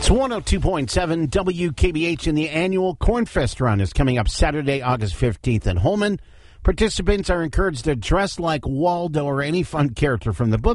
It's 102.7 WKBH, and the annual Cornfest Run is coming up Saturday, August 15th in Holmen. Participants are encouraged to dress like Waldo or any fun character from the book.